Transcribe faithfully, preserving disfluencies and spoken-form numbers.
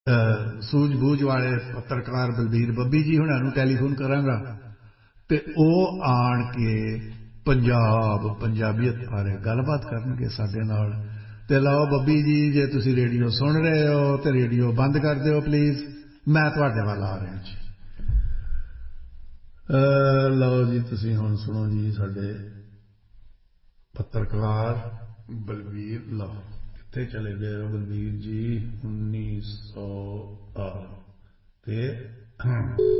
ਸੂਝ-ਬੂਝ ਵਾਲੇ ਪੱਤਰਕਾਰ ਬਲਬੀਰ ਬੱਬੀ ਜੀ ਹੁਣਾਂ ਨੂੰ ਟੈਲੀਫੋਨ ਕਰਾਂਗਾ ਤੇ ਉਹ ਆਣ ਕੇ ਪੰਜਾਬ ਪੰਜਾਬੀਅਤ ਬਾਰੇ ਗੱਲਬਾਤ ਕਰਨਗੇ ਸਾਡੇ ਨਾਲ। ਤੇ ਲਓ ਬੱਬੀ ਜੀ, ਜੇ ਤੁਸੀਂ ਰੇਡੀਓ ਸੁਣ ਰਹੇ ਹੋ ਤੇ ਰੇਡੀਓ ਬੰਦ ਕਰ ਦਿਓ ਪਲੀਜ਼, ਮੈਂ ਤੁਹਾਡੇ ਵੱਲ ਆ ਰਿਹਾ ਜੀ। ਲਓ ਜੀ, ਤੁਸੀਂ ਹੁਣ ਸੁਣੋ ਜੀ ਸਾਡੇ ਪੱਤਰਕਾਰ ਬਲਬੀਰ। ਲਓ ਕਿੱਥੇ ਚਲੇ ਗਏ ਹੋ ਬਲਬੀਰ ਜੀ? ਉੱਨੀ ਸੌ ਤੇ